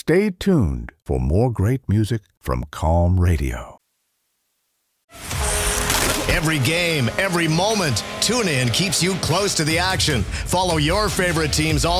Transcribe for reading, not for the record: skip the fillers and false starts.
Stay tuned for more great music from Calm Radio. Every game, every moment, TuneIn keeps you close to the action. Follow your favorite teams all